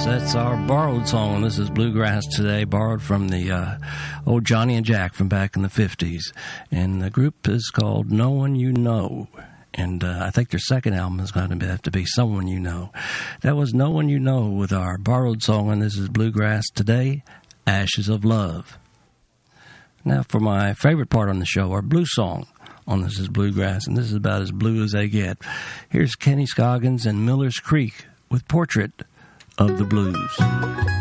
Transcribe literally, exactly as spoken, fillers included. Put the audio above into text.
That's our borrowed song. This is Bluegrass Today, borrowed from the uh, old Johnny and Jack from back in the fifties. And the group is called No One You Know. And uh, I think their second album is going to have to be Someone You Know. That was No One You Know with our borrowed song, and this is Bluegrass Today, Ashes of Love. Now for my favorite part on the show, our blue song on This is Bluegrass, and this is about as blue as they get. Here's Kenny Scoggins and Miller's Creek with Portrait of the Blues.